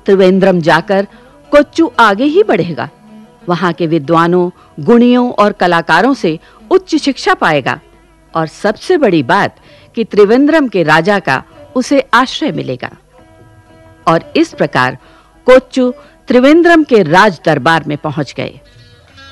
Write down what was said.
त्रिवेंद्रम जाकर कोच्चु आगे ही बढ़ेगा। वहां के विद्वानों, गुणियों और कलाकारों से उच्च शिक्षा पाएगा और सबसे बड़ी बात कि त्रिवेंद्रम के राजा का उसे आश्रय मिलेगा। और इस प्रकार कोच्चु त्रिवेंद्रम के राज दरबार में पहुंच गए।